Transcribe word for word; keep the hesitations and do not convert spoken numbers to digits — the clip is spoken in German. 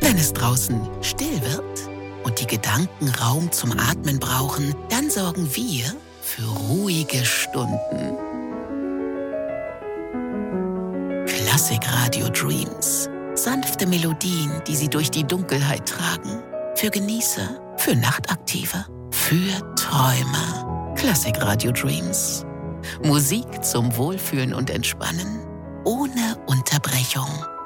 Wenn es draußen still wird und die Gedanken Raum zum Atmen brauchen, dann sorgen wir für ruhige Stunden. Klassikradio Dreams. Sanfte Melodien, die Sie durch die Dunkelheit tragen. Für Genießer, für Nachtaktive, für Träumer. Klassikradio Dreams. Musik zum Wohlfühlen und Entspannen ohne Unterbrechung.